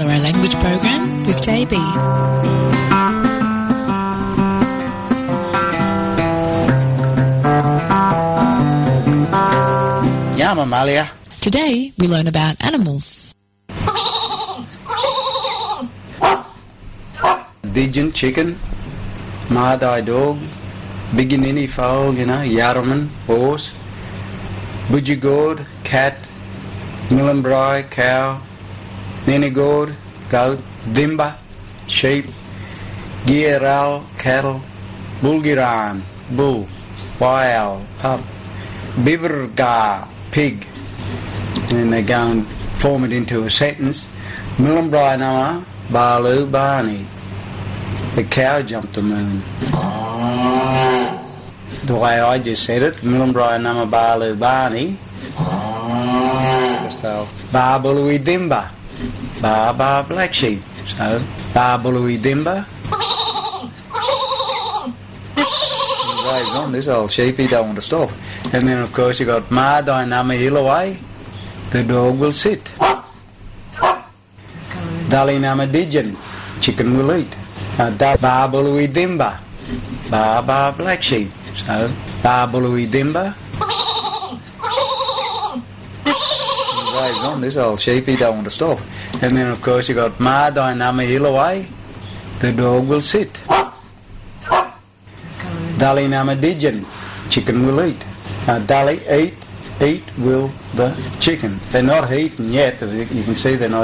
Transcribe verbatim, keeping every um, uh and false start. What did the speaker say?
Ballarat language program with J B. Yum, Amalia. Today we learn about animals. Pigeon, chicken, Maadai dog, Biginini fowl, you know, Yarraman, horse, Budgegord, cat, Millenbri, cow, Nenegord, goat, Dimba, sheep, Gieral, cattle, Bulgiran, bull, Wyow, pup, Bibergar, pig. And they go and form it into a sentence. Millenbri nama, Balu, Barney. The cow jumped the moon. The way I just said it, Millenbri nama Balu Barney. So, Barbului Dimba. Bar bar black sheep. So, Barbului Dimba. Raised on this old sheep, he don't want to stop. And then of course you got Maadai nama Illaway. The dog will sit. Dali nama Dijan. Chicken will eat. Uh, Barbului Dimba. Bar bar black sheep. So, Barbului Dimba. Raised on this old sheep, he don't want to stop. And then of course you got Maadai nama Illaway. The dog will sit. Dali nama Dijan. Chicken will eat. Uh, Dali eat. Eat will the chicken. They're not eating yet. You can see they're not